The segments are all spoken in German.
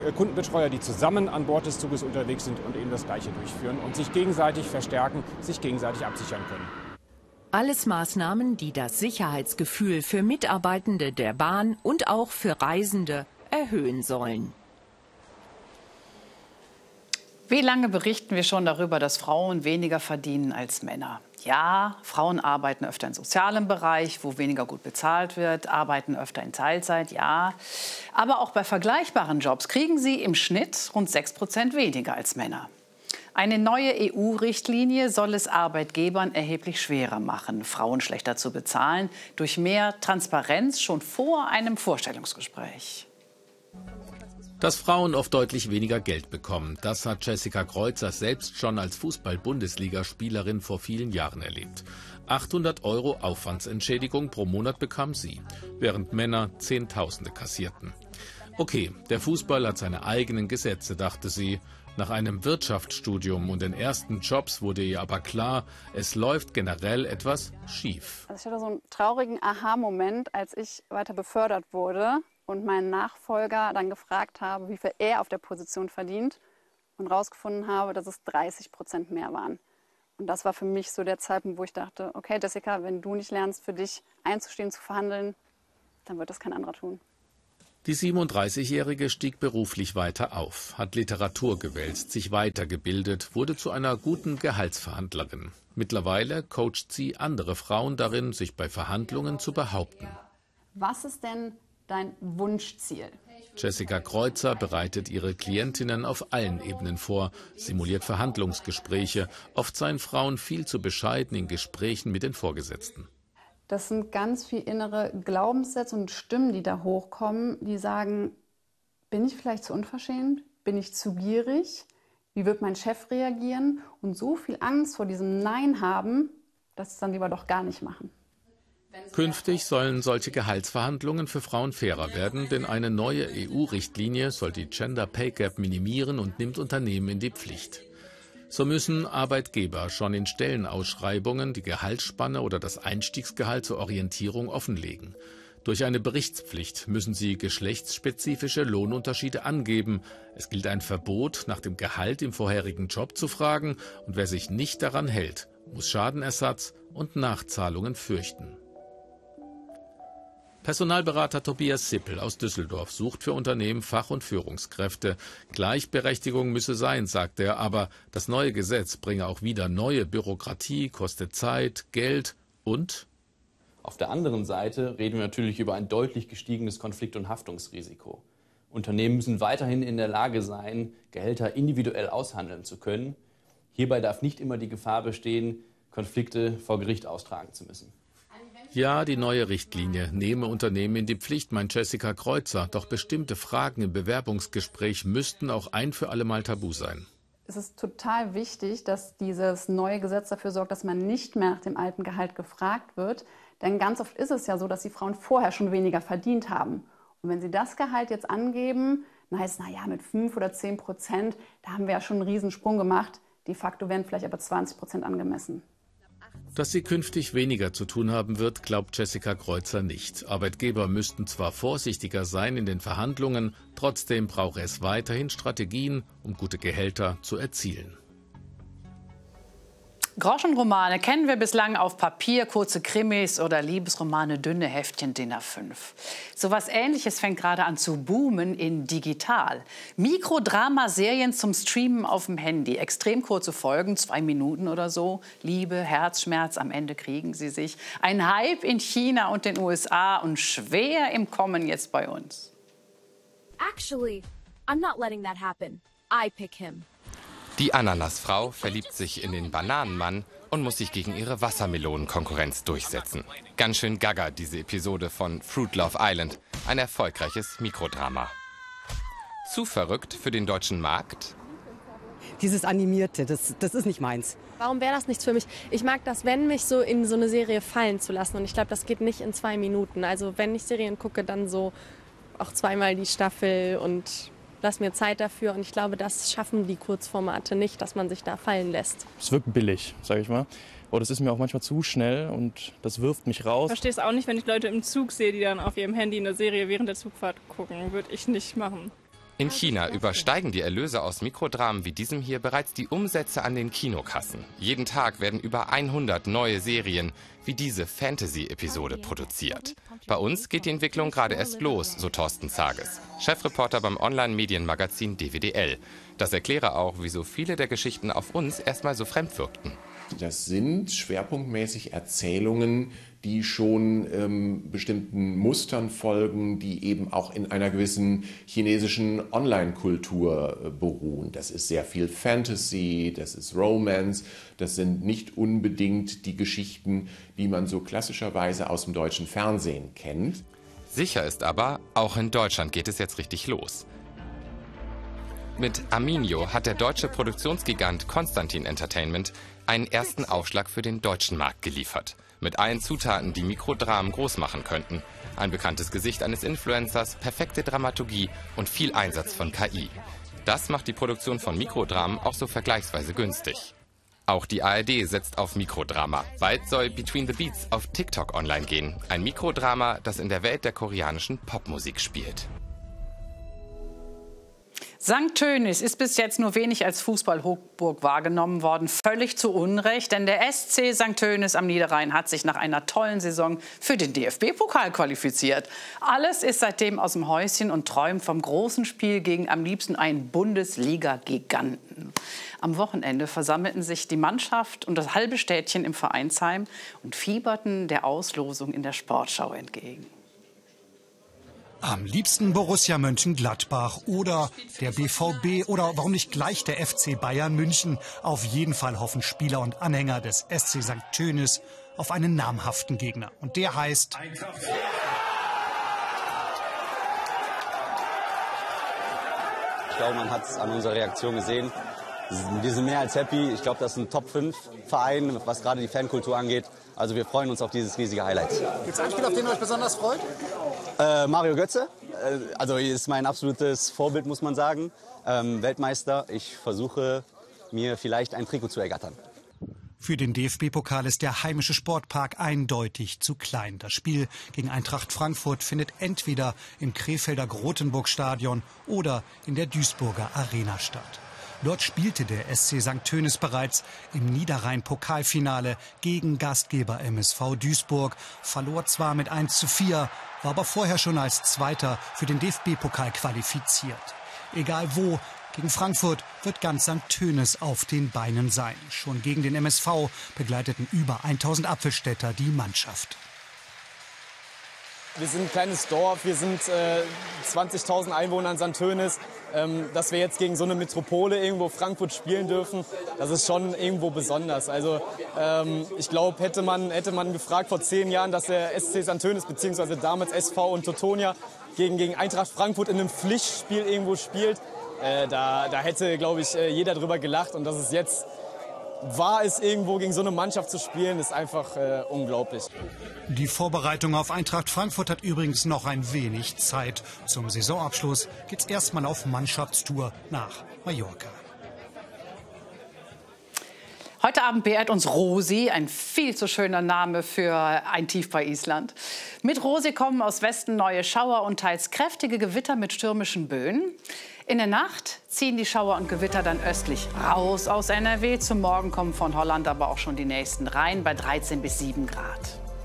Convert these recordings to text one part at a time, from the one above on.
Kundenbetreuer, die zusammen an Bord des Zuges unterwegs sind und eben das Gleiche durchführen und sich gegenseitig verstärken, sich gegenseitig absichern können. Alles Maßnahmen, die das Sicherheitsgefühl für Mitarbeitende der Bahn und auch für Reisende erhöhen sollen. Wie lange berichten wir schon darüber, dass Frauen weniger verdienen als Männer? Ja, Frauen arbeiten öfter im sozialen Bereich, wo weniger gut bezahlt wird, arbeiten öfter in Teilzeit, ja. Aber auch bei vergleichbaren Jobs kriegen sie im Schnitt rund 6% weniger als Männer. Eine neue EU-Richtlinie soll es Arbeitgebern erheblich schwerer machen, Frauen schlechter zu bezahlen, durch mehr Transparenz schon vor einem Vorstellungsgespräch. Dass Frauen oft deutlich weniger Geld bekommen, das hat Jessica Kreuzer selbst schon als Fußball-Bundesligaspielerin vor vielen Jahren erlebt. 800 € Aufwandsentschädigung pro Monat bekam sie, während Männer Zehntausende kassierten. Okay, der Fußball hat seine eigenen Gesetze, dachte sie. Nach einem Wirtschaftsstudium und den ersten Jobs wurde ihr aber klar, es läuft generell etwas schief. Also ich hatte so einen traurigen Aha-Moment, als ich weiter befördert wurde und meinen Nachfolger dann gefragt habe, wie viel er auf der Position verdient und rausgefunden habe, dass es 30% mehr waren. Und das war für mich so der Zeitpunkt, wo ich dachte, okay Jessica, wenn du nicht lernst, für dich einzustehen, zu verhandeln, dann wird das kein anderer tun. Die 37-Jährige stieg beruflich weiter auf, hat Literatur gewälzt, sich weitergebildet, wurde zu einer guten Gehaltsverhandlerin. Mittlerweile coacht sie andere Frauen darin, sich bei Verhandlungen zu behaupten. Was ist denn dein Wunschziel? Jessica Kreuzer bereitet ihre Klientinnen auf allen Ebenen vor, simuliert Verhandlungsgespräche. Oft seien Frauen viel zu bescheiden in Gesprächen mit den Vorgesetzten. Das sind ganz viele innere Glaubenssätze und Stimmen, die da hochkommen, die sagen, bin ich vielleicht zu unverschämt? Bin ich zu gierig? Wie wird mein Chef reagieren? Und so viel Angst vor diesem Nein haben, dass sie es dann lieber doch gar nicht machen. Künftig sollen solche Gehaltsverhandlungen für Frauen fairer werden, denn eine neue EU-Richtlinie soll die Gender Pay Gap minimieren und nimmt Unternehmen in die Pflicht. So müssen Arbeitgeber schon in Stellenausschreibungen die Gehaltsspanne oder das Einstiegsgehalt zur Orientierung offenlegen. Durch eine Berichtspflicht müssen sie geschlechtsspezifische Lohnunterschiede angeben. Es gilt ein Verbot, nach dem Gehalt im vorherigen Job zu fragen, und wer sich nicht daran hält, muss Schadenersatz und Nachzahlungen fürchten. Personalberater Tobias Sippel aus Düsseldorf sucht für Unternehmen Fach- und Führungskräfte. Gleichberechtigung müsse sein, sagt er, aber das neue Gesetz bringe auch wieder neue Bürokratie, koste Zeit, Geld und... Auf der anderen Seite reden wir natürlich über ein deutlich gestiegenes Konflikt- und Haftungsrisiko. Unternehmen müssen weiterhin in der Lage sein, Gehälter individuell aushandeln zu können. Hierbei darf nicht immer die Gefahr bestehen, Konflikte vor Gericht austragen zu müssen. Ja, die neue Richtlinie nehme Unternehmen in die Pflicht, meint Jessica Kreuzer. Doch bestimmte Fragen im Bewerbungsgespräch müssten auch ein für alle Mal tabu sein. Es ist total wichtig, dass dieses neue Gesetz dafür sorgt, dass man nicht mehr nach dem alten Gehalt gefragt wird. Denn ganz oft ist es ja so, dass die Frauen vorher schon weniger verdient haben. Und wenn sie das Gehalt jetzt angeben, dann heißt es, naja, mit 5 oder 10%, da haben wir ja schon einen Riesensprung gemacht. De facto werden vielleicht aber 20% angemessen. Dass sie künftig weniger zu tun haben wird, glaubt Jessica Kreuzer nicht. Arbeitgeber müssten zwar vorsichtiger sein in den Verhandlungen, trotzdem brauche es weiterhin Strategien, um gute Gehälter zu erzielen. Groschenromane kennen wir bislang auf Papier, kurze Krimis oder Liebesromane, dünne Heftchen DIN A5. So was Ähnliches fängt gerade an zu boomen in digital. Mikrodramaserien zum Streamen auf dem Handy. Extrem kurze Folgen, 2 Minuten oder so. Liebe, Herzschmerz, am Ende kriegen sie sich. Ein Hype in China und den USA und schwer im Kommen jetzt bei uns. Actually, I'm not letting that happen. I pick him. Die Ananasfrau verliebt sich in den Bananenmann und muss sich gegen ihre Wassermelonenkonkurrenz durchsetzen. Ganz schön gaga, diese Episode von Fruit Love Island. Ein erfolgreiches Mikrodrama. Zu verrückt für den deutschen Markt? Dieses Animierte, das ist nicht meins. Warum wäre das nichts für mich? Ich mag das, wenn mich so in so eine Serie fallen zu lassen. Und ich glaube, das geht nicht in 2 Minuten. Also wenn ich Serien gucke, dann so auch 2-mal die Staffel und... Lass mir Zeit dafür und ich glaube, das schaffen die Kurzformate nicht, dass man sich da fallen lässt. Es wirkt billig, sage ich mal. Oder es ist mir auch manchmal zu schnell und das wirft mich raus. Ich verstehe es auch nicht, wenn ich Leute im Zug sehe, die dann auf ihrem Handy eine Serie während der Zugfahrt gucken. Würde ich nicht machen. In China übersteigen die Erlöse aus Mikrodramen wie diesem hier bereits die Umsätze an den Kinokassen. Jeden Tag werden über 100 neue Serien wie diese Fantasy-Episode produziert. Bei uns geht die Entwicklung gerade erst los, so Thorsten Zages, Chefreporter beim Online-Medienmagazin DWDL. Das erkläre auch, wieso viele der Geschichten auf uns erstmal so fremd wirkten. Das sind schwerpunktmäßig Erzählungen, die schon bestimmten Mustern folgen, die eben auch in einer gewissen chinesischen Online-Kultur beruhen. Das ist sehr viel Fantasy, das ist Romance, das sind nicht unbedingt die Geschichten, die man so klassischerweise aus dem deutschen Fernsehen kennt. Sicher ist aber, auch in Deutschland geht es jetzt richtig los. Mit Aminio hat der deutsche Produktionsgigant Constantin Entertainment einen ersten Aufschlag für den deutschen Markt geliefert. Mit allen Zutaten, die Mikrodramen groß machen könnten. Ein bekanntes Gesicht eines Influencers, perfekte Dramaturgie und viel Einsatz von KI. Das macht die Produktion von Mikrodramen auch so vergleichsweise günstig. Auch die ARD setzt auf Mikrodrama. Bald soll Between the Beats auf TikTok online gehen. Ein Mikrodrama, das in der Welt der koreanischen Popmusik spielt. St. Tönis ist bis jetzt nur wenig als Fußball-Hochburg wahrgenommen worden. Völlig zu Unrecht, denn der SC St. Tönis am Niederrhein hat sich nach einer tollen Saison für den DFB-Pokal qualifiziert. Alles ist seitdem aus dem Häuschen und träumt vom großen Spiel gegen am liebsten einen Bundesliga-Giganten. Am Wochenende versammelten sich die Mannschaft und das halbe Städtchen im Vereinsheim und fieberten der Auslosung in der Sportschau entgegen. Am liebsten Borussia Mönchengladbach oder der BVB oder warum nicht gleich der FC Bayern München. Auf jeden Fall hoffen Spieler und Anhänger des SC St. Tönis auf einen namhaften Gegner. Und der heißt... Ich glaube, man hat es an unserer Reaktion gesehen. Wir sind mehr als happy. Ich glaube, das ist ein Top-5-Verein, was gerade die Fankultur angeht. Also wir freuen uns auf dieses riesige Highlight. Gibt es einen Spieler, auf den ihr euch besonders freut? Mario Götze. Also ist mein absolutes Vorbild, muss man sagen. Weltmeister. Ich versuche, mir vielleicht ein Trikot zu ergattern. Für den DFB-Pokal ist der heimische Sportpark eindeutig zu klein. Das Spiel gegen Eintracht Frankfurt findet entweder im Krefelder Grotenburg-Stadion oder in der Duisburger Arena statt. Dort spielte der SC St. Tönis bereits im Niederrhein-Pokalfinale gegen Gastgeber MSV Duisburg, verlor zwar mit 1:4, war aber vorher schon als Zweiter für den DFB-Pokal qualifiziert. Egal wo, gegen Frankfurt wird ganz St. Tönis auf den Beinen sein. Schon gegen den MSV begleiteten über 1000 Apfelstädter die Mannschaft. Wir sind ein kleines Dorf, wir sind 20.000 Einwohner in St. Tönis. Dass wir jetzt gegen so eine Metropole irgendwo Frankfurt spielen dürfen, das ist schon irgendwo besonders. Also ich glaube, hätte man gefragt vor 10 Jahren, dass der SC St. Tönis bzw. damals SV und Teutonia gegen Eintracht Frankfurt in einem Pflichtspiel irgendwo spielt, da hätte, glaube ich, jeder drüber gelacht. Und dass es jetzt war, es irgendwo gegen so eine Mannschaft zu spielen, ist einfach unglaublich. Die Vorbereitung auf Eintracht Frankfurt hat übrigens noch ein wenig Zeit. Zum Saisonabschluss geht's erstmal auf Mannschaftstour nach Mallorca. Heute Abend beehrt uns Rosi, ein viel zu schöner Name für ein Tief bei Island. Mit Rosi kommen aus Westen neue Schauer und teils kräftige Gewitter mit stürmischen Böen. In der Nacht ziehen die Schauer und Gewitter dann östlich raus aus NRW. Zum Morgen kommen von Holland aber auch schon die nächsten rein bei 13 bis 7 Grad.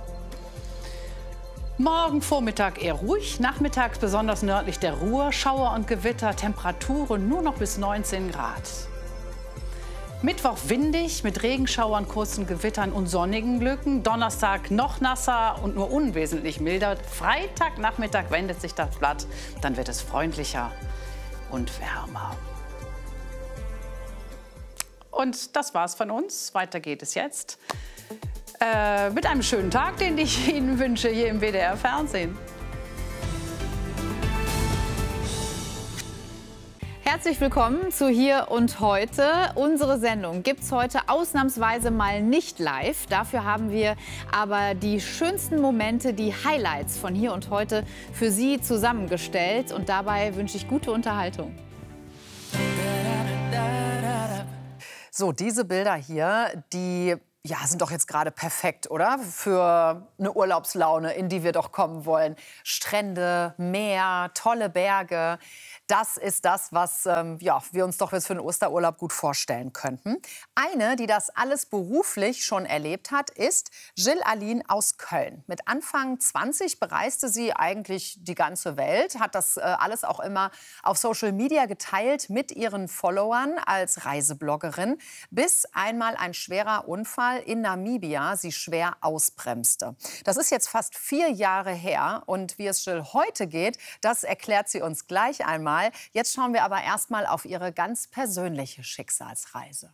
Morgen Vormittag eher ruhig, nachmittags besonders nördlich der Ruhr. Schauer und Gewitter, Temperaturen nur noch bis 19 Grad. Mittwoch windig mit Regenschauern, kurzen Gewittern und sonnigen Lücken. Donnerstag noch nasser und nur unwesentlich milder. Freitagnachmittag wendet sich das Blatt, dann wird es freundlicher und wärmer. Und das war's von uns. Weiter geht es jetzt mit einem schönen Tag, den ich Ihnen wünsche hier im WDR Fernsehen. Herzlich willkommen zu Hier und Heute. Unsere Sendung gibt es heute ausnahmsweise mal nicht live. Dafür haben wir aber die schönsten Momente, die Highlights von Hier und Heute für Sie zusammengestellt. Und dabei wünsche ich gute Unterhaltung. So, diese Bilder hier, die sind doch jetzt gerade perfekt, oder? Für eine Urlaubslaune, in die wir doch kommen wollen. Strände, Meer, tolle Berge. Das ist das, was wir uns doch jetzt für den Osterurlaub gut vorstellen könnten. Eine, die das alles beruflich schon erlebt hat, ist Jill Aline aus Köln. Mit Anfang 20 bereiste sie eigentlich die ganze Welt, hat das alles auch immer auf Social Media geteilt mit ihren Followern als Reisebloggerin, bis einmal ein schwerer Unfall in Namibia sie schwer ausbremste. Das ist jetzt fast 4 Jahre her und wie es Jill heute geht, das erklärt sie uns gleich einmal. Jetzt schauen wir aber erstmal auf ihre ganz persönliche Schicksalsreise.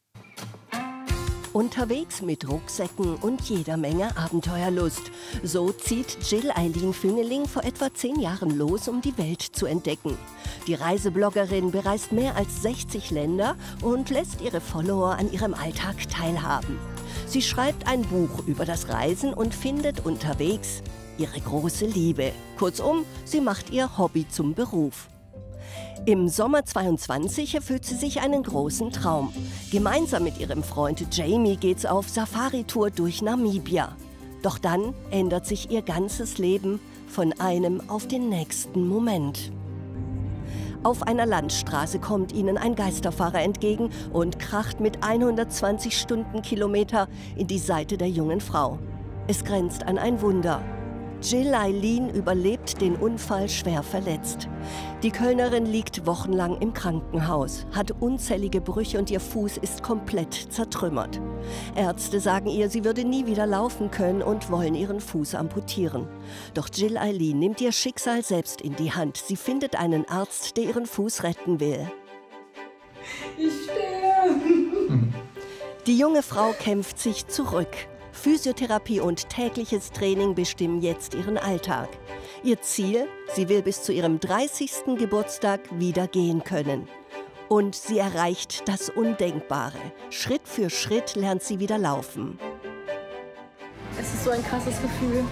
Unterwegs mit Rucksäcken und jeder Menge Abenteuerlust. So zieht Jill Aline Füngeling vor etwa 10 Jahren los, um die Welt zu entdecken. Die Reisebloggerin bereist mehr als 60 Länder und lässt ihre Follower an ihrem Alltag teilhaben. Sie schreibt ein Buch über das Reisen und findet unterwegs ihre große Liebe. Kurzum, sie macht ihr Hobby zum Beruf. Im Sommer 22 erfüllt sie sich einen großen Traum. Gemeinsam mit ihrem Freund Jamie geht's auf Safari-Tour durch Namibia. Doch dann ändert sich ihr ganzes Leben von einem auf den nächsten Moment. Auf einer Landstraße kommt ihnen ein Geisterfahrer entgegen und kracht mit 120 Stundenkilometer in die Seite der jungen Frau. Es grenzt an ein Wunder. Jill Aline überlebt den Unfall schwer verletzt. Die Kölnerin liegt wochenlang im Krankenhaus, hat unzählige Brüche und ihr Fuß ist komplett zertrümmert. Ärzte sagen ihr, sie würde nie wieder laufen können und wollen ihren Fuß amputieren. Doch Jill Aline nimmt ihr Schicksal selbst in die Hand. Sie findet einen Arzt, der ihren Fuß retten will. Ich stehe. Die junge Frau kämpft sich zurück. Physiotherapie und tägliches Training bestimmen jetzt ihren Alltag. Ihr Ziel? Sie will bis zu ihrem 30. Geburtstag wieder gehen können. Und sie erreicht das Undenkbare. Schritt für Schritt lernt sie wieder laufen. Es ist so ein krasses Gefühl.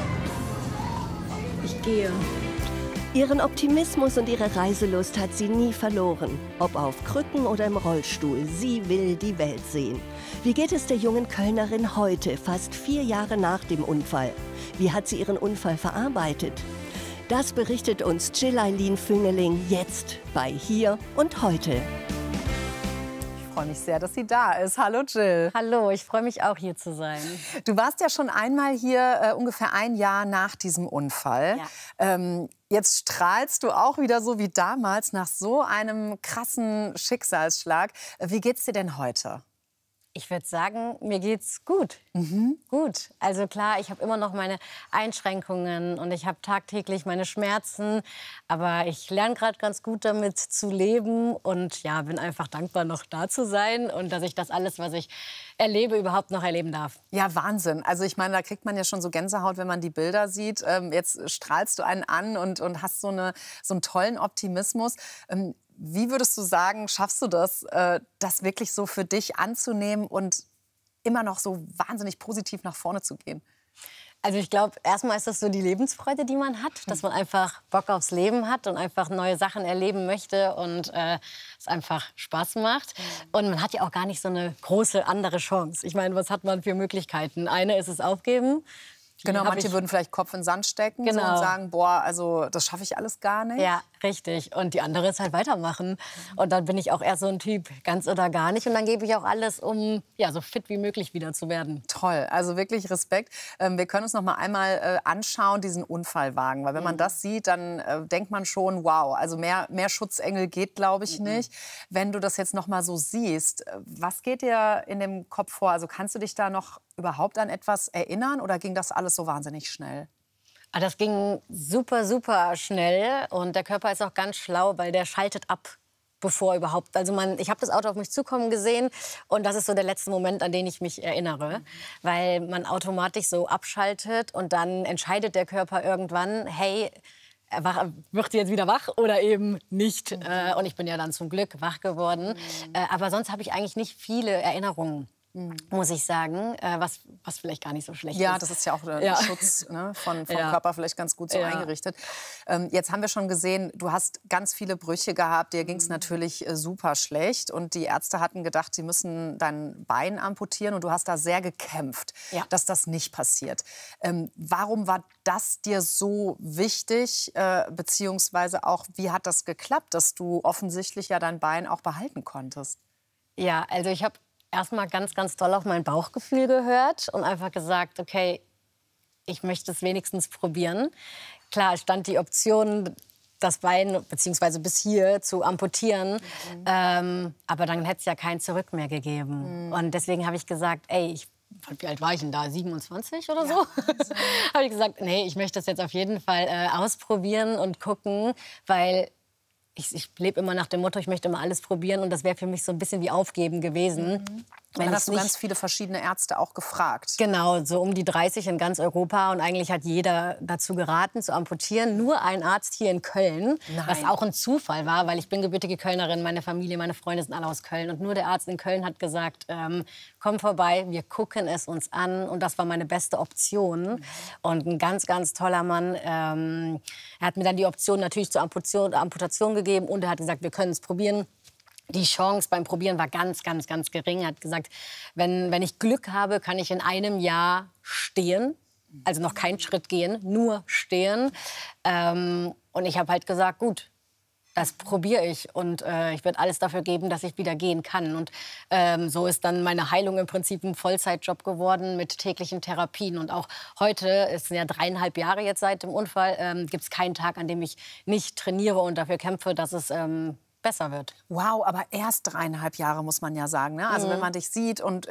Ich gehe. Ihren Optimismus und ihre Reiselust hat sie nie verloren. Ob auf Krücken oder im Rollstuhl, sie will die Welt sehen. Wie geht es der jungen Kölnerin heute, fast 4 Jahre nach dem Unfall? Wie hat sie ihren Unfall verarbeitet? Das berichtet uns Jill Aline Füngeling jetzt bei Hier und Heute. Ich freue mich sehr, dass sie da ist. Hallo Jill. Hallo, ich freue mich auch hier zu sein. Du warst ja schon einmal hier, ungefähr 1 Jahr nach diesem Unfall. Ja. Jetzt strahlst du auch wieder so wie damals nach so einem krassen Schicksalsschlag. Wie geht's dir denn heute? Ich würde sagen, mir geht's gut. Gut. Also klar, ich habe immer noch meine Einschränkungen und ich habe tagtäglich meine Schmerzen. Aber ich lerne gerade ganz gut damit zu leben und ja, bin einfach dankbar, noch da zu sein und dass ich das alles, was ich erlebe, überhaupt noch erleben darf. Ja, Wahnsinn. Also ich meine, da kriegt man ja schon so Gänsehaut, wenn man die Bilder sieht. Jetzt strahlst du einen an und hast so einen tollen Optimismus. Wie würdest du sagen, schaffst du das, das wirklich so für dich anzunehmen und immer noch so wahnsinnig positiv nach vorne zu gehen? Also ich glaube, erstmal ist das so die Lebensfreude, die man hat, dass man einfach Bock aufs Leben hat und einfach neue Sachen erleben möchte und es einfach Spaß macht. Und man hat ja auch gar nicht so eine große andere Chance. Ich meine, was hat man für Möglichkeiten? Eine ist es aufgeben. Genau, manche würden vielleicht Kopf in den Sand stecken so und sagen, boah, also das schaffe ich alles gar nicht. Ja, richtig. Und die andere ist halt weitermachen. Und dann bin ich auch eher so ein Typ, ganz oder gar nicht. Und dann gebe ich auch alles, um ja, so fit wie möglich wieder zu werden. Toll, also wirklich Respekt. Wir können uns noch mal einmal anschauen, diesen Unfallwagen. Weil wenn man das sieht, dann denkt man schon, wow, also mehr Schutzengel geht, glaube ich, nicht. Wenn du das jetzt noch mal so siehst, was geht dir in dem Kopf vor? Also kannst du dich da noch überhaupt an etwas erinnern oder ging das alles so wahnsinnig schnell? Das ging super, super schnell und der Körper ist auch ganz schlau, weil der schaltet ab, bevor überhaupt. Also ich habe das Auto auf mich zukommen gesehen und das ist so der letzte Moment, an den ich mich erinnere, weil man automatisch so abschaltet und dann entscheidet der Körper irgendwann, hey, wird sie jetzt wieder wach oder eben nicht? Und ich bin ja dann zum Glück wach geworden. Aber sonst habe ich eigentlich nicht viele Erinnerungen. muss ich sagen, was vielleicht gar nicht so schlecht ist. Ja, das ist ja auch der Schutz, ne, vom Körper vielleicht ganz gut so eingerichtet. Jetzt haben wir schon gesehen, du hast ganz viele Brüche gehabt, dir ging es natürlich super schlecht und die Ärzte hatten gedacht, sie müssen dein Bein amputieren und du hast da sehr gekämpft, dass das nicht passiert. Warum war das dir so wichtig, beziehungsweise auch, wie hat das geklappt, dass du offensichtlich ja dein Bein auch behalten konntest? Ja, also ich habe erstmal ganz, ganz toll auf mein Bauchgefühl gehört und einfach gesagt, okay, ich möchte es wenigstens probieren. Klar, es stand die Option, das Bein beziehungsweise bis hier zu amputieren, aber dann hätte es ja kein Zurück mehr gegeben. Und deswegen habe ich gesagt, ey, wie alt war ich denn da? 27 oder so? Habe ich gesagt, nee, ich möchte das jetzt auf jeden Fall ausprobieren und gucken, weil ich lebe immer nach dem Motto, ich möchte immer alles probieren und das wäre für mich so ein bisschen wie Aufgeben gewesen. Dann hast du ganz viele verschiedene Ärzte auch gefragt. Genau, so um die 30 in ganz Europa und eigentlich hat jeder dazu geraten, zu amputieren. Nur ein Arzt hier in Köln, was auch ein Zufall war, weil ich bin gebürtige Kölnerin, meine Familie, meine Freunde sind alle aus Köln und nur der Arzt in Köln hat gesagt, komm vorbei, wir gucken es uns an und das war meine beste Option. Und ein ganz, ganz toller Mann, er hat mir dann die Option natürlich zur Amputation gegeben und er hat gesagt, wir können es probieren. Die Chance beim Probieren war ganz, ganz, ganz gering. Er hat gesagt, wenn ich Glück habe, kann ich in einem Jahr stehen. Also noch keinen Schritt gehen, nur stehen. Und ich habe halt gesagt, gut, das probiere ich. Und ich werde alles dafür geben, dass ich wieder gehen kann. Und so ist dann meine Heilung im Prinzip ein Vollzeitjob geworden mit täglichen Therapien. Und auch heute, es sind ja 3,5 Jahre jetzt seit dem Unfall, gibt es keinen Tag, an dem ich nicht trainiere und dafür kämpfe, dass es besser wird. Wow, aber erst 3,5 Jahre, muss man ja sagen. Ne? Also wenn man dich sieht und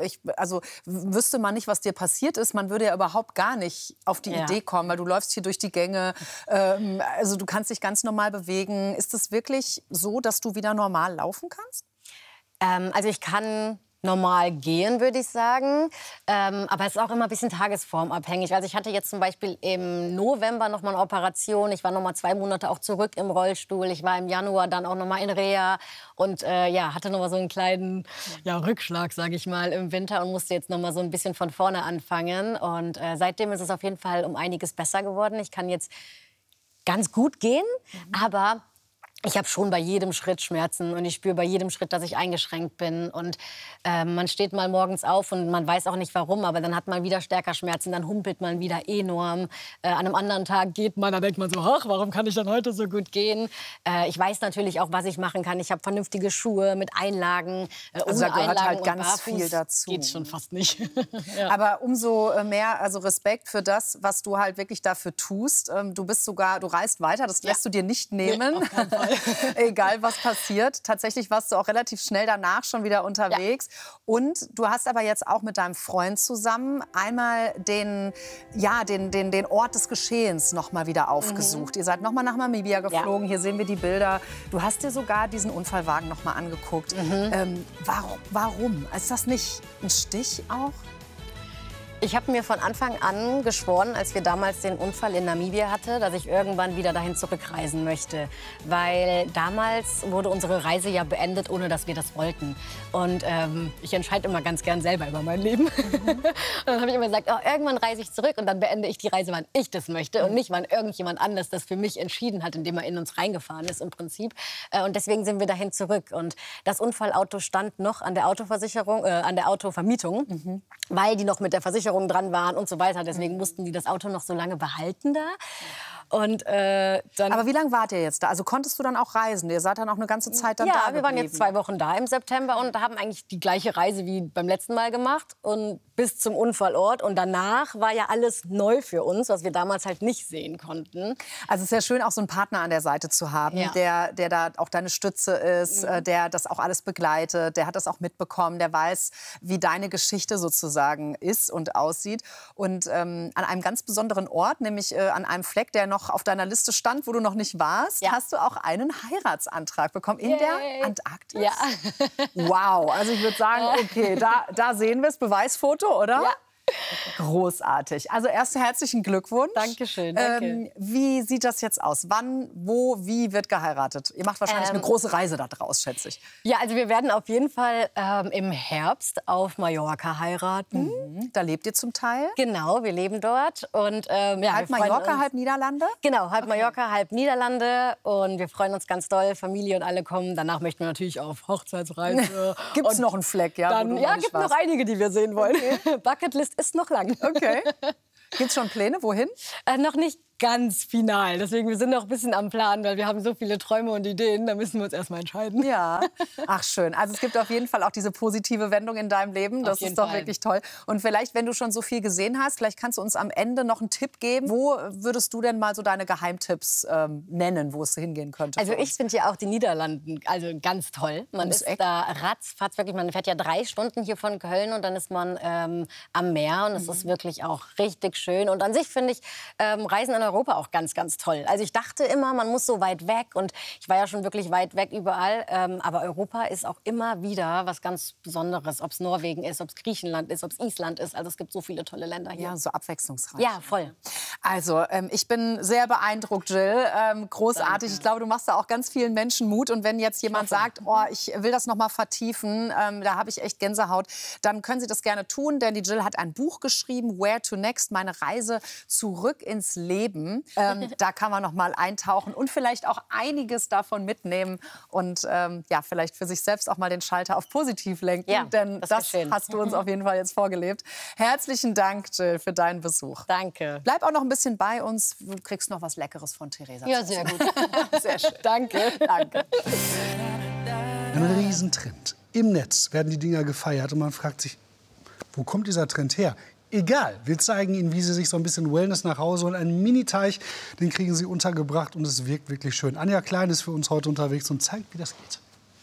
wüsste man nicht, was dir passiert ist, man würde ja überhaupt gar nicht auf die Idee kommen, weil du läufst hier durch die Gänge, also du kannst dich ganz normal bewegen. Ist es wirklich so, dass du wieder normal laufen kannst? Also ich kann normal gehen, würde ich sagen. Aber es ist auch immer ein bisschen tagesformabhängig. Also ich hatte jetzt zum Beispiel im November noch mal eine Operation. Ich war noch mal 2 Monate auch zurück im Rollstuhl. Ich war im Januar dann auch noch mal in Reha und hatte noch mal so einen kleinen Rückschlag, sage ich mal, im Winter und musste jetzt noch mal so ein bisschen von vorne anfangen. Und seitdem ist es auf jeden Fall um einiges besser geworden. Ich kann jetzt ganz gut gehen, aber ich habe schon bei jedem Schritt Schmerzen und ich spüre bei jedem Schritt, dass ich eingeschränkt bin. Und man steht mal morgens auf und man weiß auch nicht warum, aber dann hat man wieder stärker Schmerzen, dann humpelt man wieder enorm. An einem anderen Tag geht man, da denkt man so, ach, warum kann ich dann heute so gut gehen? Ich weiß natürlich auch, was ich machen kann. Ich habe vernünftige Schuhe mit Einlagen. Also da gehört halt ganz viel dazu. Geht schon fast nicht. Aber umso mehr, also Respekt für das, was du halt wirklich dafür tust. Du reist weiter, das lässt du dir nicht nehmen. Nee, egal, was passiert. Tatsächlich warst du auch relativ schnell danach schon wieder unterwegs. Ja. Und du hast aber jetzt auch mit deinem Freund zusammen einmal den Ort des Geschehens noch mal wieder aufgesucht. Ihr seid noch mal nach Namibia geflogen. Ja. Hier sehen wir die Bilder. Du hast dir sogar diesen Unfallwagen noch mal angeguckt. Warum? Ist das nicht ein Stich auch? Ich habe mir von Anfang an geschworen, als wir damals den Unfall in Namibia hatten, dass ich irgendwann wieder dahin zurückreisen möchte. Weil damals wurde unsere Reise ja beendet, ohne dass wir das wollten. Und ich entscheide immer ganz gern selber über mein Leben. Und dann habe ich immer gesagt, irgendwann reise ich zurück und dann beende ich die Reise, wann ich das möchte. Und nicht, wann irgendjemand anders das für mich entschieden hat, indem er in uns reingefahren ist im Prinzip. Und deswegen sind wir dahin zurück. Und das Unfallauto stand noch an der Autoversicherung, an der Autovermietung, weil die noch mit der Versicherung dran waren und so weiter. Deswegen mussten die das Auto noch so lange behalten da. Und, dann aber wie lange wart ihr jetzt da? Also konntest du dann auch reisen? Ihr seid dann auch eine ganze Zeit dann da geblieben? Ja, wir waren jetzt 2 Wochen da im September und haben eigentlich die gleiche Reise wie beim letzten Mal gemacht und bis zum Unfallort. Und danach war ja alles neu für uns, was wir damals halt nicht sehen konnten. Also es ist ja schön, auch so einen Partner an der Seite zu haben, der da auch deine Stütze ist, der das auch alles begleitet, der hat das auch mitbekommen, der weiß, wie deine Geschichte sozusagen ist und aussieht. Und an einem ganz besonderen Ort, nämlich an einem Fleck, der noch auf deiner Liste stand, wo du noch nicht warst, hast du auch einen Heiratsantrag bekommen in der Antarktis. Ja. Wow, also ich würde sagen, okay, da sehen wir es, Beweisfoto, oder? Ja. Großartig. Also erst herzlichen Glückwunsch. Dankeschön. Danke. Wie sieht das jetzt aus? Wann, wo, wie wird geheiratet? Ihr macht wahrscheinlich eine große Reise da draus, schätze ich. Ja, also wir werden auf jeden Fall im Herbst auf Mallorca heiraten. Da lebt ihr zum Teil? Genau, wir leben dort. Und, ja, halb Mallorca, halb Niederlande? Genau, halb Mallorca, halb Niederlande. Und wir freuen uns ganz doll. Familie und alle kommen. Danach möchten wir natürlich auf Hochzeitsreise. Gibt es noch einen Fleck? Ja, Ja, gibt noch einige, die wir sehen wollen. Okay. Bucketlist ist noch lang. Okay. Gibt es schon Pläne? Wohin? Noch nicht ganz final. Deswegen, wir sind noch ein bisschen am Plan, weil wir haben so viele Träume und Ideen. Da müssen wir uns erst mal entscheiden. Ja. Ach, schön. Also es gibt auf jeden Fall auch diese positive Wendung in deinem Leben. Das ist doch wirklich toll. Und vielleicht, wenn du schon so viel gesehen hast, vielleicht kannst du uns am Ende noch einen Tipp geben. Wo würdest du denn mal so deine Geheimtipps nennen, wo es hingehen könnte? Also ich finde ja auch die Niederlanden ganz toll. Man ist da ratzfatz wirklich. Man fährt ja 3 Stunden hier von Köln und dann ist man am Meer. Und es ist wirklich auch richtig schön. Und an sich finde ich Reisen in Europa auch ganz, ganz toll. Also ich dachte immer, man muss so weit weg und ich war ja schon wirklich weit weg überall. Aber Europa ist auch immer wieder was ganz Besonderes. Ob es Norwegen ist, ob es Griechenland ist, ob es Island ist. Also es gibt so viele tolle Länder hier. Ja, so abwechslungsreich. Ja, voll. Also ich bin sehr beeindruckt, Jill. Großartig. Danke. Ich glaube, du machst da auch ganz vielen Menschen Mut. Und wenn jetzt jemand sagt, oh, ich will das noch mal vertiefen, da habe ich echt Gänsehaut, dann können Sie das gerne tun. Denn die Jill hat ein Buch geschrieben, Where to Next, meine Reise zurück ins Leben. Da kann man noch mal eintauchen und vielleicht auch einiges davon mitnehmen und ja, vielleicht für sich selbst auch mal den Schalter auf positiv lenken. Ja, denn das hast du uns auf jeden Fall jetzt vorgelebt. Herzlichen Dank, Jill, für deinen Besuch. Danke. Bleib auch noch ein bisschen bei uns. Du kriegst noch was Leckeres von Theresa. Ja, sehr gut. Sehr schön. Danke. Danke. Ein Riesentrend. Im Netz werden die Dinger gefeiert und man fragt sich, wo kommt dieser Trend her? Egal, wir zeigen Ihnen, wie Sie sich so ein bisschen Wellness nach Hause holen. Einen Mini-Teich, den kriegen Sie untergebracht und es wirkt wirklich schön. Anja Klein ist für uns heute unterwegs und zeigt, wie das geht.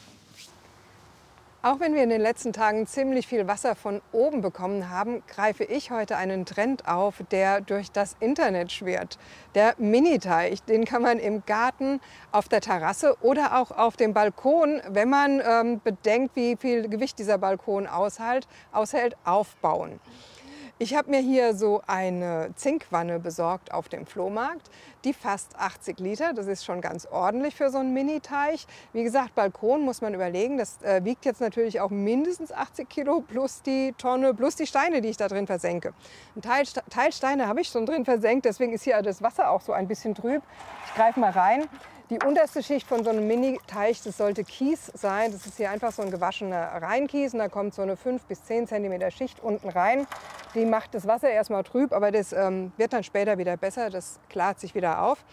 Auch wenn wir in den letzten Tagen ziemlich viel Wasser von oben bekommen haben, greife ich heute einen Trend auf, der durch das Internet schwirrt. Der Mini-Teich, den kann man im Garten, auf der Terrasse oder auch auf dem Balkon, wenn man bedenkt, wie viel Gewicht dieser Balkon aushält, aufbauen. Ich habe mir hier so eine Zinkwanne besorgt auf dem Flohmarkt, die fasst 80 Liter. Das ist schon ganz ordentlich für so einen Mini-Teich. Wie gesagt, Balkon muss man überlegen. Das wiegt jetzt natürlich auch mindestens 80 Kilo plus die Tonne, plus die Steine, die ich da drin versenke. Ein Teil Steine habe ich schon drin versenkt, deswegen ist hier das Wasser auch so ein bisschen trüb. Ich greife mal rein. Die unterste Schicht von so einem Mini-Teich, das sollte Kies sein. Das ist hier einfach so ein gewaschener Reinkies und da kommt so eine 5 bis 10 cm Schicht unten rein. Die macht das Wasser erstmal trüb, aber das wird dann später wieder besser. Das klart sich wieder auf.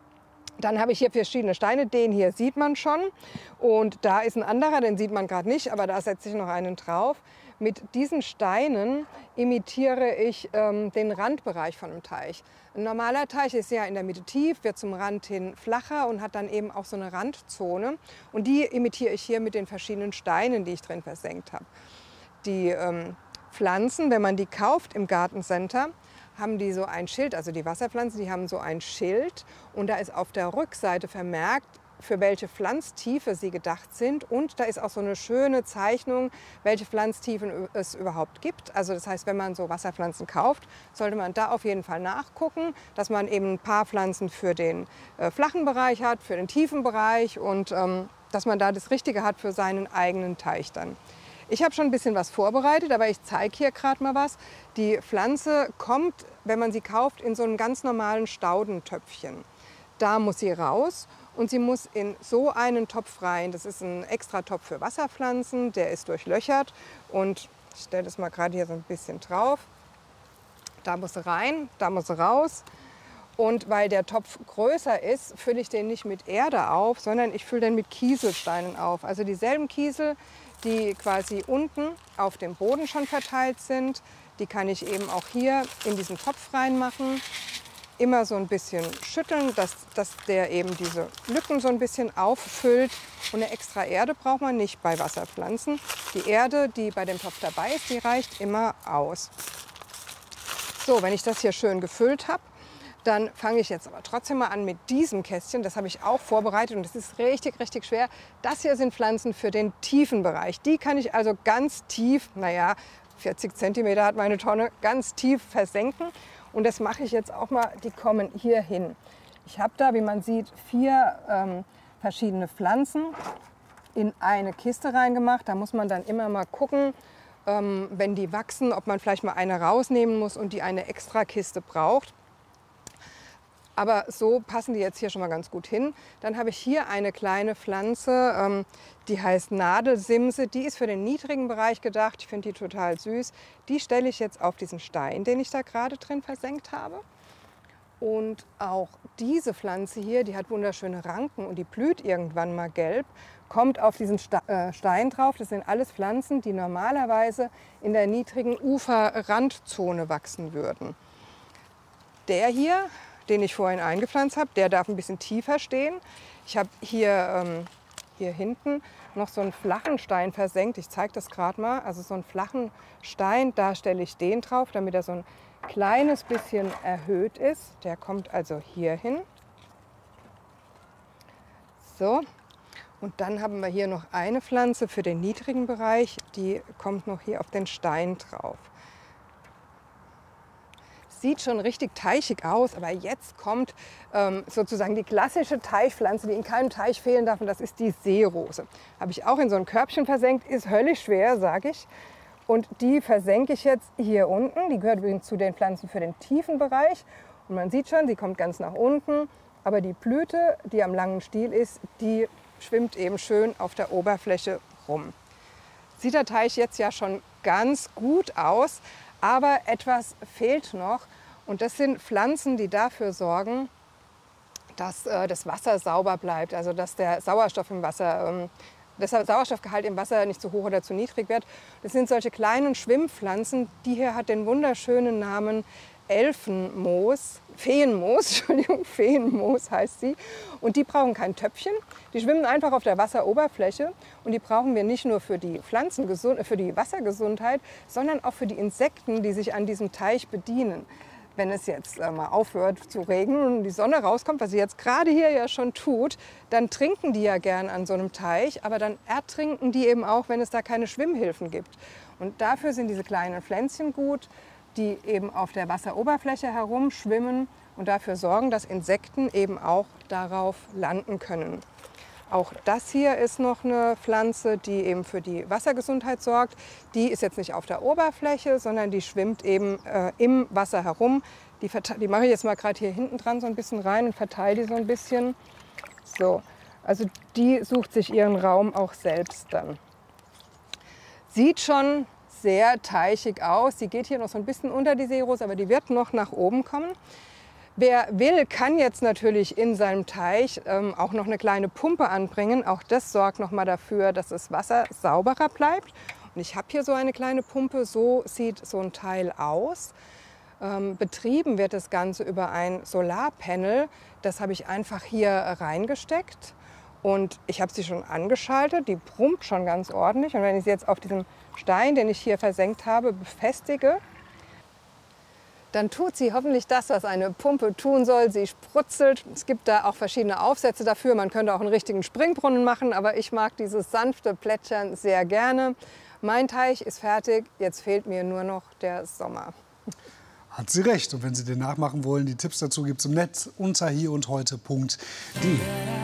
Dann habe ich hier verschiedene Steine. Den hier sieht man schon und da ist ein anderer, den sieht man gerade nicht, aber da setze ich noch einen drauf. Mit diesen Steinen imitiere ich den Randbereich von einem Teich. Ein normaler Teich ist ja in der Mitte tief, wird zum Rand hin flacher und hat dann eben auch so eine Randzone. Und die imitiere ich hier mit den verschiedenen Steinen, die ich drin versenkt habe. Die Pflanzen, wenn man die kauft im Gartencenter, haben die so ein Schild, also die Wasserpflanzen, die haben so ein Schild. Und da ist auf der Rückseite vermerkt, für welche Pflanztiefe sie gedacht sind. Und da ist auch so eine schöne Zeichnung, welche Pflanztiefen es überhaupt gibt. Also das heißt, wenn man so Wasserpflanzen kauft, sollte man da auf jeden Fall nachgucken, dass man eben ein paar Pflanzen für den flachen Bereich hat, für den tiefen Bereich und dass man da das Richtige hat für seinen eigenen Teich dann. Ich habe schon ein bisschen was vorbereitet, aber ich zeige hier gerade mal was. Die Pflanze kommt, wenn man sie kauft, in so einem ganz normalen Staudentöpfchen. Da muss sie raus. Und sie muss in so einen Topf rein. Das ist ein extra Topf für Wasserpflanzen, der ist durchlöchert. Und ich stelle das mal gerade hier so ein bisschen drauf. Da muss sie rein, da muss sie raus. Und weil der Topf größer ist, fülle ich den nicht mit Erde auf, sondern ich fülle den mit Kieselsteinen auf. Also dieselben Kiesel, die quasi unten auf dem Boden schon verteilt sind, die kann ich eben auch hier in diesen Topf reinmachen. Immer so ein bisschen schütteln, dass der eben diese Lücken so ein bisschen auffüllt. Und eine extra Erde braucht man nicht bei Wasserpflanzen. Die Erde, die bei dem Topf dabei ist, die reicht immer aus. So, wenn ich das hier schön gefüllt habe, dann fange ich jetzt aber trotzdem mal an mit diesem Kästchen. Das habe ich auch vorbereitet und das ist richtig, richtig schwer. Das hier sind Pflanzen für den tiefen Bereich. Die kann ich also ganz tief, naja, 40 cm hat meine Tonne, ganz tief versenken. Und das mache ich jetzt auch mal, die kommen hier hin. Ich habe da, wie man sieht, 4 verschiedene Pflanzen in eine Kiste reingemacht. Da muss man dann immer mal gucken, wenn die wachsen, ob man vielleicht mal eine rausnehmen muss und die eine extra Kiste braucht. Aber so passen die jetzt hier schon mal ganz gut hin. Dann habe ich hier eine kleine Pflanze, die heißt Nadelsimse. Die ist für den niedrigen Bereich gedacht. Ich finde die total süß. Die stelle ich jetzt auf diesen Stein, den ich da gerade drin versenkt habe. Und auch diese Pflanze hier, die hat wunderschöne Ranken und die blüht irgendwann mal gelb, kommt auf diesen Stein drauf. Das sind alles Pflanzen, die normalerweise in der niedrigen Uferrandzone wachsen würden. Der hier, den ich vorhin eingepflanzt habe, der darf ein bisschen tiefer stehen. Ich habe hier hinten noch so einen flachen Stein versenkt. Ich zeige das gerade mal. Also so einen flachen Stein, da stelle ich den drauf, damit er so ein kleines bisschen erhöht ist. Der kommt also hier hin. So. Und dann haben wir hier noch eine Pflanze für den niedrigen Bereich. Die kommt noch hier auf den Stein drauf. Sieht schon richtig teichig aus, aber jetzt kommt sozusagen die klassische Teichpflanze, die in keinem Teich fehlen darf, und das ist die Seerose. Habe ich auch in so ein Körbchen versenkt, ist höllisch schwer, sage ich. Und die versenke ich jetzt hier unten. Die gehört übrigens zu den Pflanzen für den tiefen Bereich. Und man sieht schon, sie kommt ganz nach unten. Aber die Blüte, die am langen Stiel ist, die schwimmt eben schön auf der Oberfläche rum. Sieht der Teich jetzt ja schon ganz gut aus. Aber etwas fehlt noch, und das sind Pflanzen, die dafür sorgen, dass das Wasser sauber bleibt, also dass der Sauerstoff im Wasser, der Sauerstoffgehalt im Wasser nicht zu hoch oder zu niedrig wird. Das sind solche kleinen Schwimmpflanzen. Die hier hat den wunderschönen Namen Elfenmoos, Feenmoos heißt sie. Und die brauchen kein Töpfchen, die schwimmen einfach auf der Wasseroberfläche. Und die brauchen wir nicht nur für die für die Wassergesundheit, sondern auch für die Insekten, die sich an diesem Teich bedienen. Wenn es jetzt mal aufhört zu regnen und die Sonne rauskommt, was sie jetzt gerade hier ja schon tut, dann trinken die ja gern an so einem Teich, aber dann ertrinken die eben auch, wenn es da keine Schwimmhilfen gibt. Und dafür sind diese kleinen Pflänzchen gut, die eben auf der Wasseroberfläche herumschwimmen und dafür sorgen, dass Insekten eben auch darauf landen können. Auch das hier ist noch eine Pflanze, die eben für die Wassergesundheit sorgt. Die ist jetzt nicht auf der Oberfläche, sondern die schwimmt eben im Wasser herum. Die mache ich jetzt mal gerade hier hinten dran so ein bisschen rein und verteile die so ein bisschen. So, also die sucht sich ihren Raum auch selbst dann. Sieht schon sehr teichig aus. Sie geht hier noch so ein bisschen unter die Seerose, aber die wird noch nach oben kommen. Wer will, kann jetzt natürlich in seinem Teich auch noch eine kleine Pumpe anbringen. Auch das sorgt noch mal dafür, dass das Wasser sauberer bleibt. Und ich habe hier so eine kleine Pumpe. So sieht so ein Teil aus. Betrieben wird das Ganze über ein Solarpanel. Das habe ich einfach hier reingesteckt. Und ich habe sie schon angeschaltet. Die brummt schon ganz ordentlich. Und wenn ich sie jetzt auf diesem Stein, den ich hier versenkt habe, befestige, dann tut sie hoffentlich das, was eine Pumpe tun soll. Sie sprutzelt. Es gibt da auch verschiedene Aufsätze dafür. Man könnte auch einen richtigen Springbrunnen machen, aber ich mag dieses sanfte Plätschern sehr gerne. Mein Teich ist fertig. Jetzt fehlt mir nur noch der Sommer. Hat sie recht. Und wenn Sie den nachmachen wollen, die Tipps dazu gibt es im Netz unter hierundheute.de.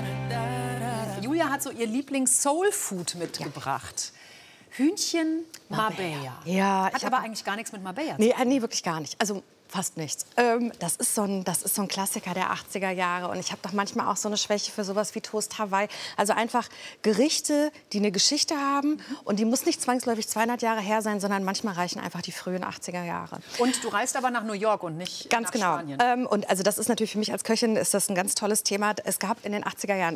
Julia hat so ihr Lieblings-Soul-Food mitgebracht. Hühnchen Marbella. Ja, hat aber eigentlich gar nichts mit Marbella zu tun. Nee, wirklich gar nicht. Also fast nichts. Das ist so ein Klassiker der 80er Jahre. Und ich habe doch manchmal auch so eine Schwäche für sowas wie Toast Hawaii. Also einfach Gerichte, die eine Geschichte haben. Und die muss nicht zwangsläufig 200 Jahre her sein, sondern manchmal reichen einfach die frühen 80er Jahre. Und du reist aber nach New York und nicht ganz nach genau. Spanien. Und also das ist natürlich für mich als Köchin ist das ein ganz tolles Thema. Es gab in den 80er Jahren,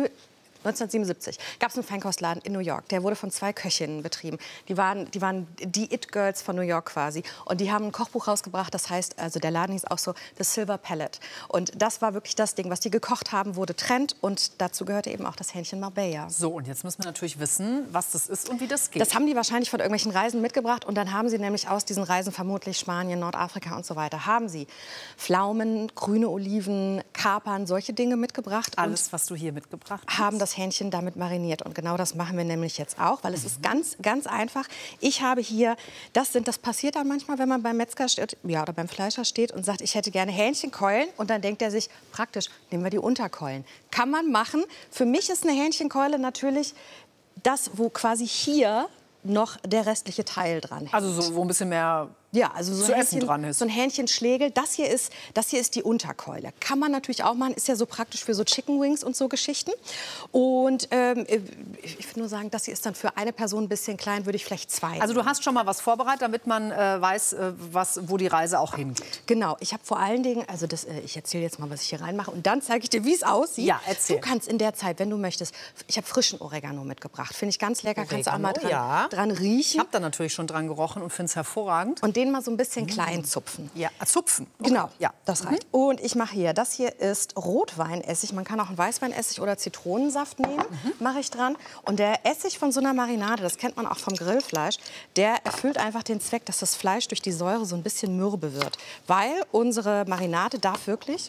1977 gab es einen Feinkostladen in New York. Der wurde von 2 Köchinnen betrieben. Die waren die It-Girls von New York quasi. Und die haben ein Kochbuch rausgebracht, das heißt, also der Laden hieß auch so The Silver Palette. Und das war wirklich das Ding, was die gekocht haben, wurde Trend. Und dazu gehörte eben auch das Hähnchen Marbella. So, und jetzt müssen wir natürlich wissen, was das ist und wie das geht. Das haben die wahrscheinlich von irgendwelchen Reisen mitgebracht. Und dann haben sie nämlich aus diesen Reisen, vermutlich Spanien, Nordafrika und so weiter, haben sie Pflaumen, grüne Oliven, Kapern, solche Dinge mitgebracht. Alles, was du hier mitgebracht hast? Haben das das Hähnchen damit mariniert. Und genau das machen wir nämlich jetzt auch, weil es ist ganz, ganz einfach. Ich habe hier, das passiert dann manchmal, wenn man beim Metzger steht, ja, oder beim Fleischer steht und sagt, ich hätte gerne Hähnchenkeulen. Und dann denkt er sich, praktisch, nehmen wir die Unterkeulen. Kann man machen. Für mich ist eine Hähnchenkeule natürlich das, wo quasi hier noch der restliche Teil dran hängt. Also so, wo ein bisschen mehr zu essen dran ist. So ein Hähnchenschlegel. Das hier ist die Unterkeule. Kann man natürlich auch machen. Ist ja so praktisch für so Chicken Wings und so Geschichten. Und ich würde nur sagen, das hier ist dann für eine Person ein bisschen klein, würde ich vielleicht 2. Also du hast schon mal was vorbereitet, damit man weiß, wo die Reise auch hingeht. Genau. Ich habe vor allen Dingen, also ich erzähle jetzt mal, was ich hier reinmache. Und dann zeige ich dir, wie es aussieht. Ja, erzähl. Du kannst in der Zeit, wenn du möchtest, ich habe frischen Oregano mitgebracht. Finde ich ganz lecker. Kannst du auch mal dran riechen. Ich habe da natürlich schon dran gerochen und finde es hervorragend. Und den mal so ein bisschen klein zupfen. Ja, zupfen. Okay. Genau, ja, das reicht. Und ich mache hier, das hier ist Rotweinessig. Man kann auch einen Weißweinessig oder Zitronensaft nehmen, mache ich dran. Und der Essig von so einer Marinade, das kennt man auch vom Grillfleisch, der erfüllt einfach den Zweck, dass das Fleisch durch die Säure so ein bisschen mürbe wird. Weil unsere Marinade darf wirklich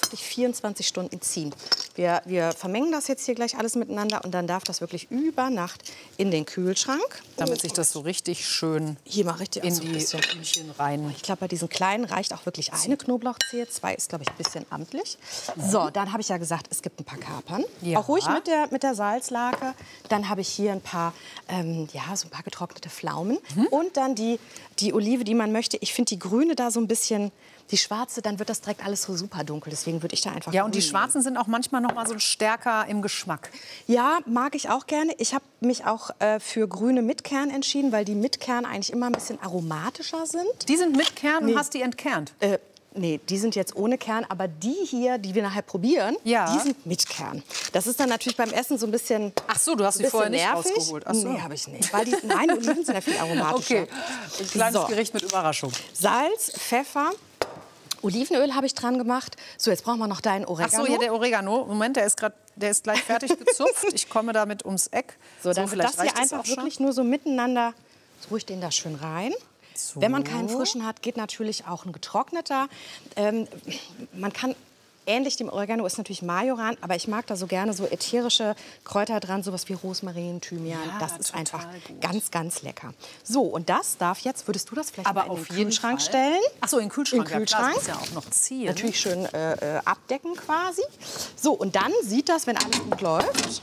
24 Stunden ziehen. Wir vermengen das jetzt hier gleich alles miteinander und dann darf das wirklich über Nacht in den Kühlschrank. Damit sich das so richtig schön hier mal richtig in die Küchen rein. Ich glaube, bei diesen kleinen reicht auch wirklich eine Knoblauchzehe. 2 ist, glaube ich, ein bisschen amtlich. So, dann habe ich ja gesagt, es gibt ein paar Kapern. Ja. Auch ruhig mit der Salzlake. Dann habe ich hier ein paar, so ein paar getrocknete Pflaumen. Und dann die Olive, die man möchte. Ich finde die grüne da so ein bisschen, die schwarze, dann wird das direkt alles so super dunkel. Deswegen würde ich da einfach Ja, und die schwarzen sind auch manchmal noch mal so stärker im Geschmack. Ja, mag ich auch gerne. Ich habe mich auch für grüne mit Kern entschieden, weil die mit Kern eigentlich immer ein bisschen aromatischer sind. Die sind mit Kern und hast die entkernt? Nee, die sind jetzt ohne Kern, aber die hier, die wir nachher probieren, die sind mit Kern. Das ist dann natürlich beim Essen so ein bisschen Ach so, du hast sie vorher nicht rausgeholt. Ach so. Nee, habe ich nicht. Weil die Oliven sind ja viel aromatischer. Okay, ein kleines Gericht mit Überraschung. Salz, Pfeffer, Olivenöl habe ich dran gemacht. So, jetzt brauchen wir noch deinen Oregano. Ach so, hier der Oregano. Moment, der ist gleich fertig gezupft. Ich komme damit ums Eck. So, dann das hier einfach wirklich nur so miteinander. So, ruhig den da schön rein. So. Wenn man keinen frischen hat, geht natürlich auch ein getrockneter. Man kann, ähnlich dem Oregano ist natürlich Majoran, aber ich mag da so gerne so ätherische Kräuter dran, sowas wie Rosmarin, Thymian. Ja, das ist einfach ganz, ganz lecker. So, und das darf jetzt, würdest du das vielleicht mal in den Kühlschrank stellen? Ach so, in den Kühlschrank. In den Kühlschrank. Ja, das muss ja auch noch ziehen. Natürlich schön abdecken quasi. So, und dann sieht das, wenn alles gut läuft,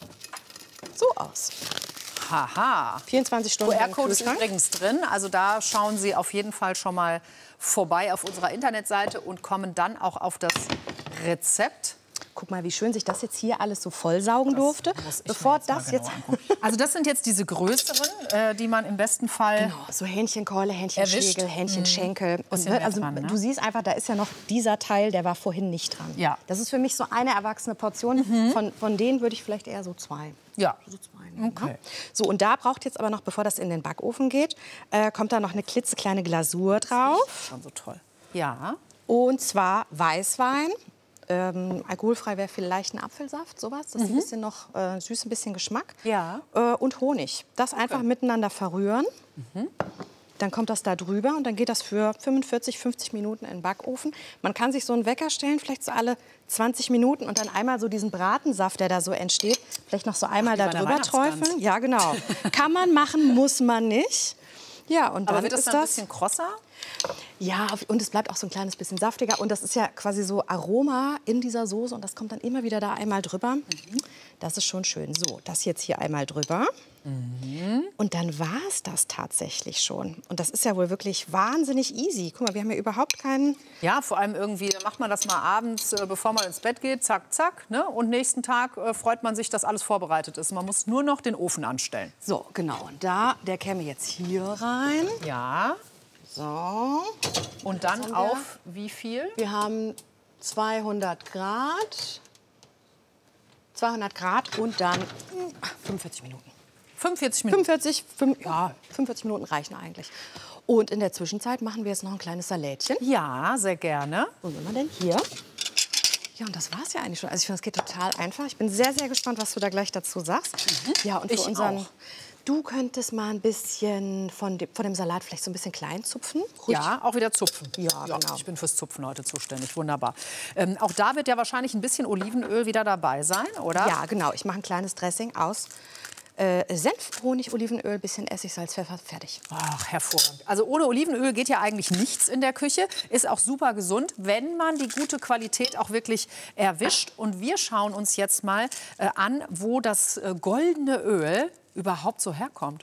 so aus. Haha. 24 Stunden QR-Code ist übrigens drin. Also da schauen Sie auf jeden Fall schon mal vorbei auf unserer Internetseite und kommen dann auch auf das Rezept. Guck mal, wie schön sich das jetzt hier alles so vollsaugen durfte. Bevor das jetzt also das sind jetzt diese größeren, die man im besten Fall genau, so Hähnchenkeule, Hähnchenschägel, Hähnchenschenkel. Und, also dran, ne? Du siehst einfach, da ist ja noch dieser Teil, der war vorhin nicht dran. Ja. Das ist für mich so eine erwachsene Portion. Von denen würde ich vielleicht eher so 2. Ja. So 2 nehmen, okay. So, und da braucht jetzt aber noch, bevor das in den Backofen geht, kommt da noch eine klitzekleine Glasur drauf. Das ist schon so toll. Ja. Und zwar Weißwein. Alkoholfrei wäre vielleicht ein Apfelsaft, sowas. Das ist ein bisschen noch süß, ein bisschen Geschmack. Ja. Und Honig. Das einfach miteinander verrühren. Dann kommt das da drüber und dann geht das für 45, 50 Minuten in den Backofen. Man kann sich so einen Wecker stellen, vielleicht so alle 20 Minuten und dann einmal so diesen Bratensaft, der da so entsteht, vielleicht noch so einmal da drüber träufeln. Ja, genau. Kann man machen, muss man nicht. Ja, und dann aber wird das dann ein bisschen krosser? Ja, und es bleibt auch so ein kleines bisschen saftiger. Und das ist ja quasi so Aroma in dieser Soße. Und das kommt dann immer wieder da einmal drüber. Das ist schon schön. So, das jetzt hier einmal drüber. Und dann war es das tatsächlich schon. Und das ist ja wohl wirklich wahnsinnig easy. Guck mal, wir haben ja überhaupt keinen... Ja, vor allem irgendwie macht man das mal abends, bevor man ins Bett geht. Zack, zack. Ne? Und nächsten Tag freut man sich, dass alles vorbereitet ist. Man muss nur noch den Ofen anstellen. So, genau. Und der käme jetzt hier rein. Ja. So. Und dann auf wie viel? Wir haben 200 Grad. 200 Grad und dann 45 Minuten. 45 Minuten? 45 Minuten reichen eigentlich. Und in der Zwischenzeit machen wir jetzt noch ein kleines Salätchen. Ja, sehr gerne. Wo sind wir denn hier? Ja, und das war's ja eigentlich schon. Also ich finde, es geht total einfach. Ich bin sehr, sehr gespannt, was du da gleich dazu sagst. Ja, und für unseren... Du könntest mal ein bisschen von dem Salat vielleicht so ein bisschen klein zupfen. Ruhig. Ja, auch wieder zupfen. Ja, genau. Ich bin fürs Zupfen heute zuständig. Wunderbar. Auch da wird ja wahrscheinlich ein bisschen Olivenöl wieder dabei sein, oder? Ja, genau. Ich mache ein kleines Dressing aus Senf, Honig, Olivenöl, bisschen Essig, Salz, Pfeffer, fertig. Ach, hervorragend. Also ohne Olivenöl geht ja eigentlich nichts in der Küche. Ist auch super gesund, wenn man die gute Qualität auch wirklich erwischt. Und wir schauen uns jetzt mal an, wo das goldene Öl überhaupt so herkommt.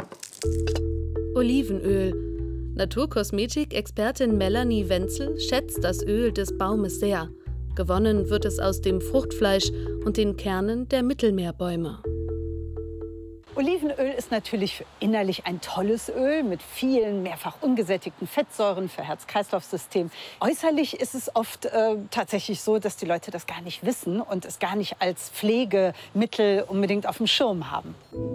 Olivenöl. Naturkosmetik-Expertin Melanie Wenzel schätzt das Öl des Baumes sehr. Gewonnen wird es aus dem Fruchtfleisch und den Kernen der Mittelmeerbäume. Olivenöl ist natürlich innerlich ein tolles Öl mit vielen mehrfach ungesättigten Fettsäuren für Herz-Kreislauf-System. Äußerlich ist es oft tatsächlich so, dass die Leute das gar nicht wissen und es gar nicht als Pflegemittel unbedingt auf dem Schirm haben.